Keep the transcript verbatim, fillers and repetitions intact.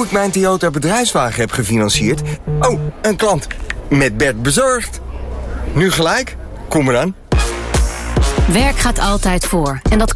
hoe ik mijn Toyota bedrijfswagen heb gefinancierd. Oh, een klant. Met Bert bezorgd. Nu gelijk? Kom eraan. Werk gaat altijd voor. En dat